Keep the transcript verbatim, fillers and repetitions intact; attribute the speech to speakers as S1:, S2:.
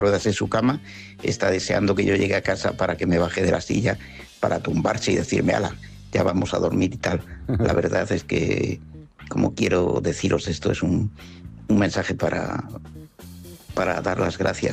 S1: ruedas en su cama, está deseando que yo llegue a casa para que me baje de la silla, para tumbarse y decirme, ala, ya vamos a dormir y tal. La verdad es que, como quiero deciros esto, es un, un mensaje para, para dar las gracias